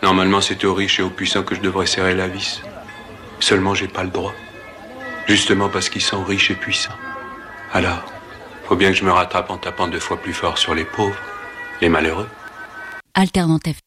Normalement, c'est aux riches et aux puissants que je devrais serrer la vis. Seulement, j'ai pas le droit. Justement parce qu'ils sont riches et puissants. Alors, faut bien que je me rattrape en tapant 2 fois plus fort sur les pauvres, les malheureux. Alternative.